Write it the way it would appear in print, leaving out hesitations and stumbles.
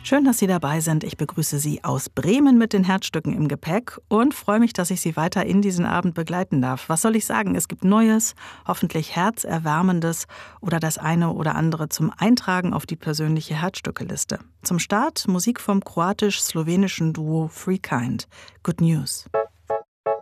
Schön, dass Sie dabei sind. Ich begrüße Sie aus Bremen mit den Herzstücken im Gepäck und freue mich, dass ich Sie weiter in diesen Abend begleiten darf. Was soll ich sagen? Es gibt Neues, hoffentlich Herzerwärmendes oder das eine oder andere zum Eintragen auf die persönliche Herzstückeliste. Zum Start Musik vom kroatisch-slowenischen Duo Free Kind. Good News.